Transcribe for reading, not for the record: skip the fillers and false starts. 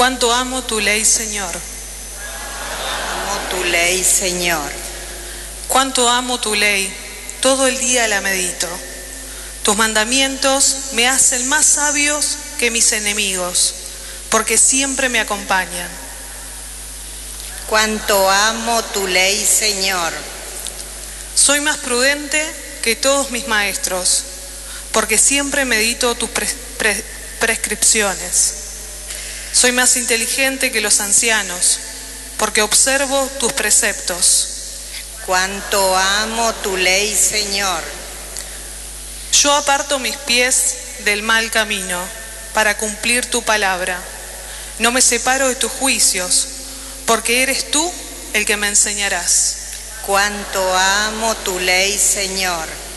Cuánto amo tu ley, Señor. Amo tu ley, Señor. Cuánto amo tu ley, todo el día la medito. Tus mandamientos me hacen más sabios que mis enemigos, porque siempre me acompañan. Cuánto amo tu ley, Señor. Soy más prudente que todos mis maestros, porque siempre medito tus prescripciones. Soy más inteligente que los ancianos, porque observo tus preceptos. Cuánto amo tu ley, Señor. Yo aparto mis pies del mal camino para cumplir tu palabra. No me separo de tus juicios, porque eres tú el que me enseñarás. Cuánto amo tu ley, Señor.